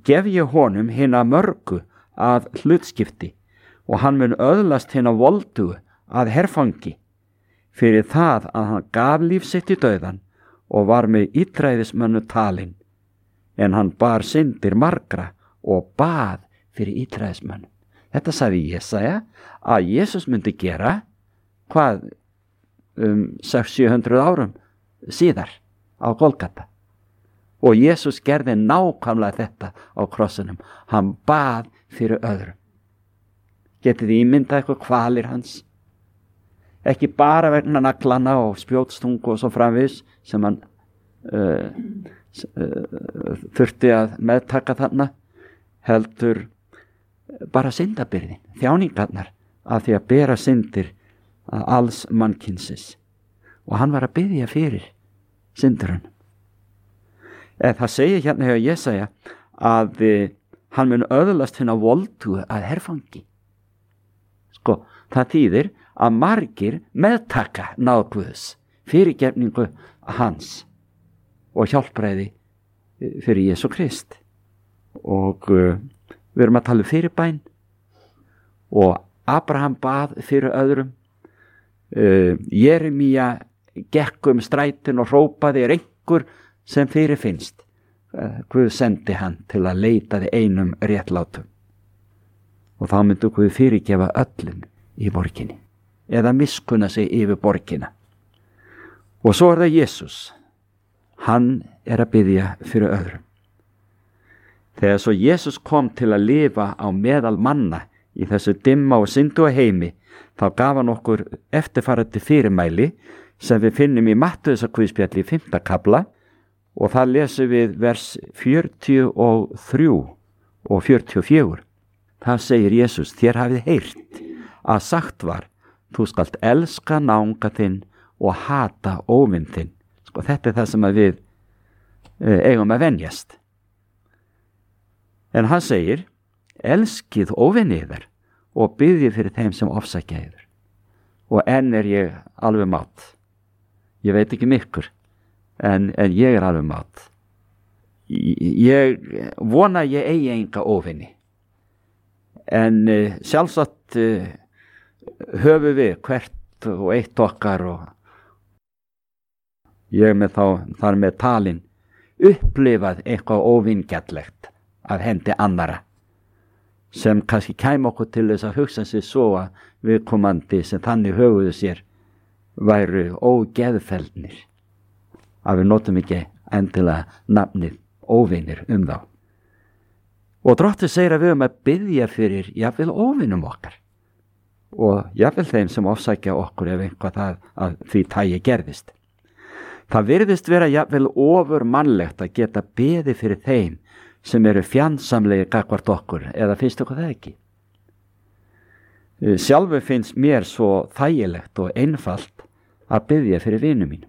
gef ég honum hina mörgu að hlutskipti og hann mun öðlast hina voldugu að herfangi fyrir það að hann gaf líf sitt í dauðan og var með illræðismönnu talinn, en hann bar syndir margra og bað fyrir illræðismönnum. Þetta sagði Jesaja að Jesus myndi gera hvað 600-700 árum síðar á Golgata. Og Jesus gerði nákvæmlega þetta á krossinum. Hann bað fyrir öðrum. Getið þið ímyndað eitthvað kvalir hans? Ekki bara vegna naglana og spjótstungu og svo framvegis sem hann þurfti að meðtaka þarna, heldur bara syndabyrðin, þjáningarnar af því að bera syndir alls mannkynsins. Og hann var að biðja fyrir syndurinn. En það segir hérna hjá Jesaja að hann mun öðlast hina voldugu að herfangi. Sko, það þýðir að margir meðtaka náð Guðs, fyrirgefningu hans og hjálpræði fyrir Jesú Krist. Og við erum að tala fyrirbæn og Abraham bað fyrir öðrum. Jeremía gekk strætin og hrópaði einhver sem fyrirfinnst. Guð sendi hann til að leita þið einum réttlátum. Og þá myndi Guð fyrirgefa öllum í borginni eða miskunna sig yfir borgina. Og svo það Jesus. Hann að biðja fyrir öðrum. Þegar svo Jesus kom til að lifa á meðal manna í þessu dimma og synduga heimi, þá gaf hann okkur eftirfarandi fyrirmæli sem við finnum í Mattheusarguðspjalli í 5. kafla, og það lesum við vers 43 og 44. Það segir Jesus: þér hafið heyrt að sagt var, þú skalt elska náunga þinn og hata óvin þinn. Sko, þetta það sem við eigum að venjast. En hann segir: elskið óvinni yðar og biðjið fyrir þeim sem ofsækja yður. Og enn ég alveg mátt. Ég veit ekki ykkur, en ég alveg mátt. Ég vona ég eigi enga óvinni. En sjálfsagt höfum við hvert og eitt okkar, og ég með þar með talin upplifað eitthvað óvingjallegt af hendi annara, sem kannski kæm okkur til þess að hugsa sig svo að viðkomandi sem þannig höguðu sér væru ógeðfeldnir, að við notum ekki endilega nafnið óvinir þá. Og Drottinn segir að við að biðja fyrir jafnvel óvinum okkar og jafnvel þeim sem ofsækja okkur ef einhvað það að því tagi gerðist. Það virðist vera jafnvel ofur mannlegt að geta beðið fyrir þeim sem eru fjandsamlegir gagnvart okkur, eða finnst okkur það ekki? Sjálfur finnst mér svo þægilegt og einfalt að biðja fyrir vinum mínum.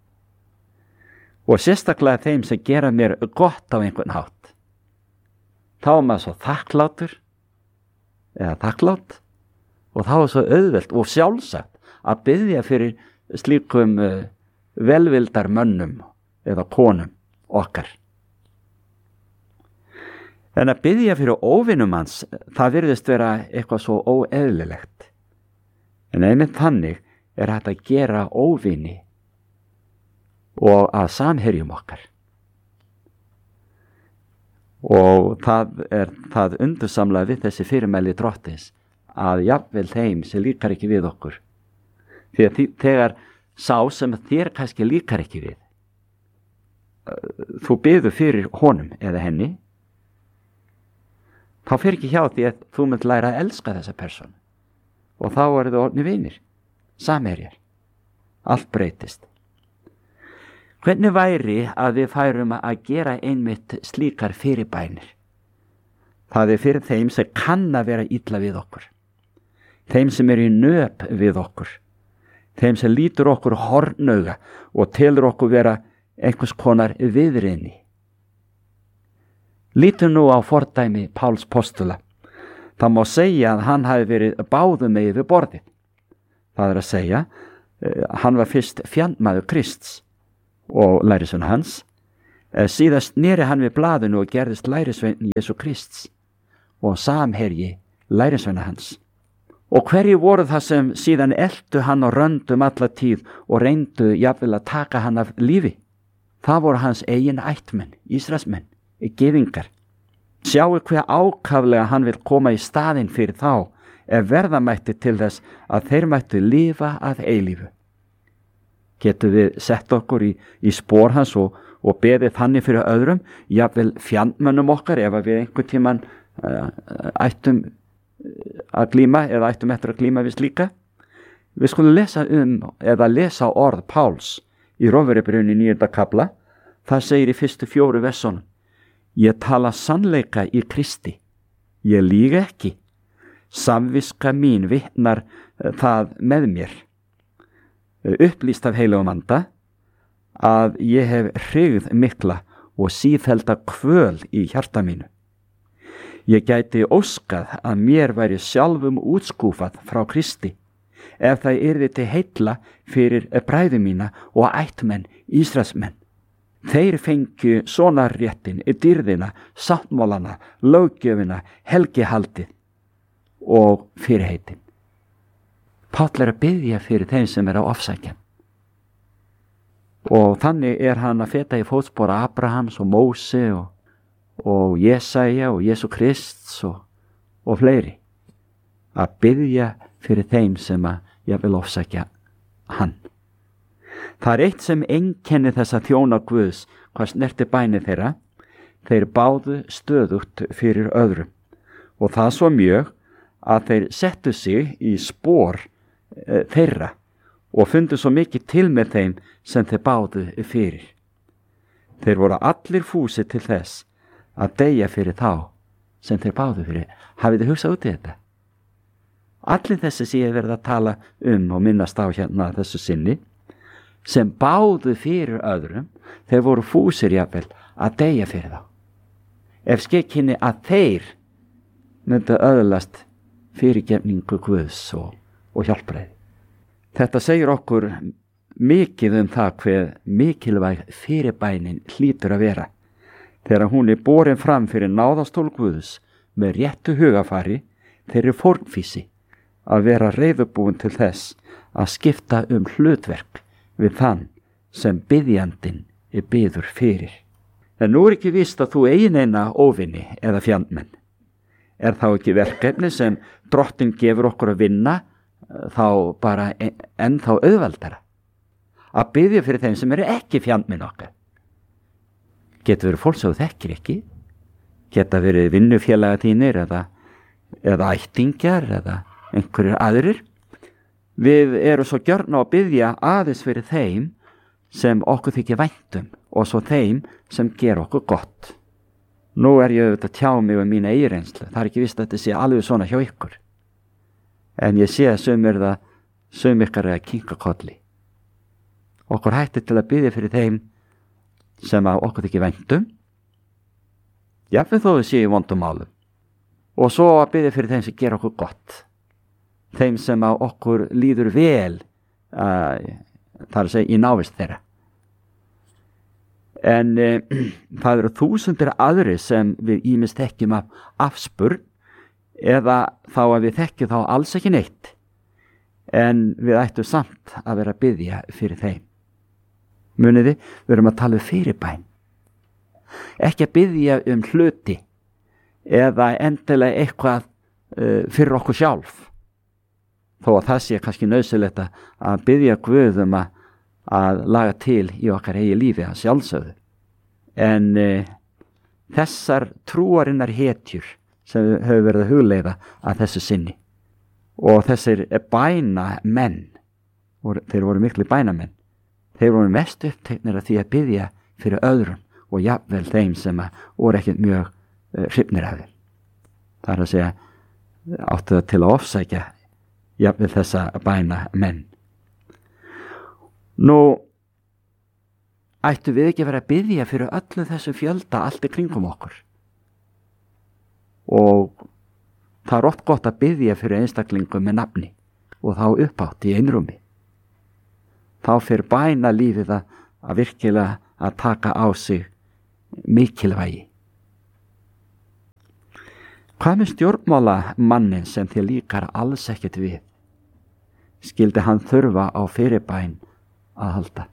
Og sérstaklega þeim sem gera mér gott á einhvern hátt. Þá maður svo þakklátur, eða þakklátt, og þá svo auðvelt og sjálfsagt að biðja fyrir slíkum velvildar mönnum eða konum okkar. En að biðja fyrir óvinum hans, það virðist vera eitthvað svo óeðlilegt. En einmitt þannig hægt að gera óvini og að samherjum okkar. Og það undursamlega við þessi fyrirmæli Drottins að jafnvel þeim sem líkar ekki við okkur. Því að þegar sá sem þér kannski líkar ekki við, þú biður fyrir honum eða henni, þá fer ekki hjá því að þú munt læra að elska þessa persónu. Og þá þið orðnir vinir, samherjar. Allt breytist. Hvernig væri að við færum að gera einmitt slíkar fyrirbænir? Það fyrir þeim sem kann að vera illa við okkur. Þeim sem í nöp við okkur. Þeim sem lítur okkur hornauga og telur okkur vera einhvers konar viðriðni. Lítum nú á fordæmi Páls postula. Það má segja að hann hafi verið báðum megin við borðið. Það að segja, hann var fyrst fjandmaður Krists og lærisveinn hans, Síðan sneri hann við blaðinu og gerðist lærisveinn Jesú Krists og samherji lærisveina hans. Og hverju voru það sem síðan eltu hann og röndum alla tíð og reyndu jafnvel að taka hann af lífi? Það voru hans eigin ættmenn, Ísraelsmenn, gyðingar. Sjáu hver ákaflega hann vil koma í staðinn fyrir þá verða mætti til þess að þeir mættu lifa að eilífu. Getum við sett okkur í spór hans og beðið þannig fyrir öðrum, jafnvel fjandmönnum okkar ef við einhvern tímann ættum að glíma eða ættum eftir að glíma við slíka. Við skulum lesa orð Páls í Rómverjabréfinu 9. kafla. Það segir í fyrstu 4 versunum: Ég tala sannleika í Kristi, ég lýg ekki, samviska mín vitnar það með mér, upplýst af heilagum anda, að ég hef hrygð mikla og sífellda kvöl í hjarta mínu. Ég gæti óskað að mér væri sjálfum útskúfað frá Kristi, ef það yrði til heilla fyrir bræðu mína og ættmenn Ísraelsmenn. Þeir fengju sonarréttin, dýrðina, sáttmálana, löggjöfina, helgihaldið og fyrirheitin. Páll að biðja fyrir þeim sem á ofsækjan. Og þannig hann að feta í fótspor Abrahams og Móse og Jesaja og Jesú Krists og fleiri. Að biðja fyrir þeim sem ég vil ofsækja hann. Það eitt sem einkenni þessa þjóna Guðs, hvað snerti bæni þeirra. Þeir báðu stöðugt fyrir öðrum og það svo mjög að þeir settu sig í spor þeirra og fundu svo mikið til með þeim sem þeir báðu fyrir. Þeir voru allir fúsir til þess að deyja fyrir þá sem þeir báðu fyrir. Hafið þið hugsað út í þetta? Allir þessi sem ég verið að tala og minnast á hérna þessu sinni, sem báðu fyrir öðrum, þeir voru fúsir jafnvel að deyja fyrir þá. Ef skekkinni að þeir myndu öðlast fyrirgefningu Guðs og hjálpræði. Þetta segir okkur mikið það hver mikilvæg fyrirbænin hlýtur að vera. Þegar hún borin fram fyrir náðastól Guðs með réttu hugafari, þeirri fórnfísi að vera reiðubúin til þess að skipta hlutverk við þann sem biðjandinn biður fyrir. En nú ekki víst að þú eigin eina óvinni eða fjandmenn. Þá ekki verkefni sem Drottinn gefur okkur að vinna þá bara ennþá auðveldara? Að biðja fyrir þeim sem ekki fjandmenn okkar. Getur verið fólk sem þú þekkir ekki, geta verið vinnufélaga þínir eða ættingjar eða einhverjir aðrir. Við erum svo gjörn á að biðja aðeins fyrir þeim sem okkur þykir væntum og svo þeim sem ger okkur gott. Nú ég auðvitað að tjá mig mína eigin reynslu. Það ekki víst að þetta sé alveg svona hjá ykkur. En ég sé að sum ykkar að kinka kolli. Okkur hættir til að biðja fyrir þeim sem okkur þykir væntum. Jafnvel þó við séu í vondum málum. Og svo að biðja fyrir þeim sem ger okkur gott. Þeim sem okkur líður vel, það að segja í návist þeirra. En það eru þúsundir aðri sem við ýmist þekkjum af afspurn eða þá að við þekkjum þá alls ekki neitt. En við ættum samt að vera að biðja fyrir þeim. Muniði, við erum að tala fyrirbæn. Ekki að biðja hluti eða endilega eitthvað fyrir okkur sjálf. Þó að það sé kannski nauðsynlegt að biðja Guð að laga til í okkar eigi lífi að sjálfsögðu. En þessar trúarinnar hetjur sem hefur verið að hugleiða að þessu sinni og þessir bænamenn, þeir voru miklu bænamenn, þeir voru mest uppteknir af því að biðja fyrir öðrum og jafnvel þeim sem voru ekkert mjög hrifnir af þeim. Það að segja, áttu það til að ofsækja jafnvel þessa bænamenn. Nú, ættu við ekki að vera að biðja fyrir öllu þessu fjölda allt í kringum okkur. Og það oft gott að biðja fyrir einstaklingum með nafni og þá uppátt í einrúmi. Þá fyrir bænalífið að virkilega að taka á sig mikilvægi. Hvað með stjórnmála mannin sem þér líkar alls ekkert við? Skyldi hann þurfa á fyrirbæn að halda?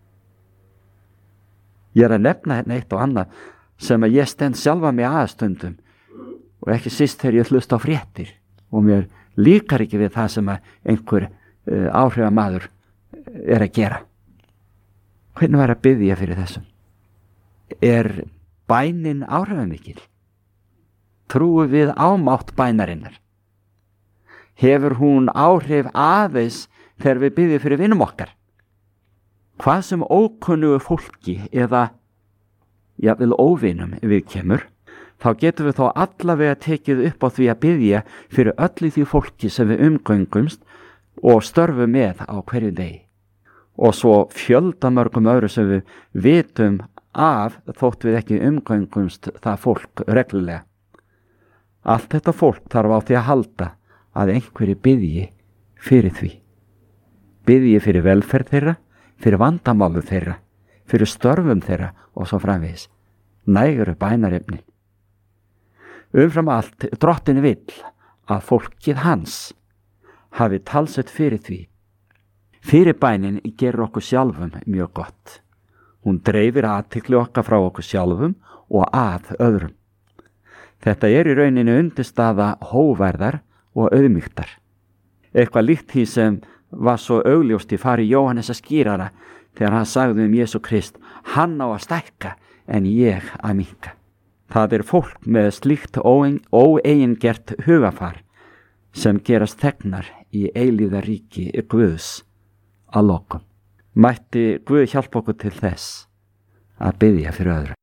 Ég er að nefna hérna eitt og annað sem að ég stend sjálfa mig aðstundum og ekki síst þegar ég hlusta á fréttir og mér líkar ekki við það sem að einhver áhrifamaður er að gera. Hvernig var að biðja fyrir þessum? Er bænin áhrifamikil? Trúum við ámátt bænarinnar? Hefur hún áhrif aðeins þegar við biðjum fyrir vinum okkar? Hvað sem ókunnugu fólki eða jafnvel óvinum við kemur, þá getum við þó allavega tekið upp á því að biðja fyrir öllu því fólki sem við umgöngumst og störfum með á hverju degi. Og svo fjöldamörgum öðru sem við vitum af þótt við ekki umgöngumst það fólk reglulega. Allt þetta fólk þarf á því að halda að einhverju biðji fyrir því. Biðji fyrir velferð þeirra, fyrir vandamálu þeirra, fyrir störfum þeirra og svo framvegis. Næguru bænarefnin. Umfram allt, Drottinn vill að fólkið hans hafi talsett fyrir því. Fyrirbænin gerir okkur sjálfum mjög gott. Hún dreifir athygli okkar frá okkur sjálfum og að öðrum. Þetta er í rauninu undirstaða hógværðar og auðmýktar. Eitthvað líkt því sem var svo augljóst í fari Jóhannesar skýrara þegar hann sagði Jesú Krist, hann á að stækka en ég að minnka. Það er fólk með slíkt óeigingert hugafar sem gerast þegnar í eilífðaríki Guðs að lokum. Mætti Guð hjálpa okkur til þess að biðja fyrir öðru.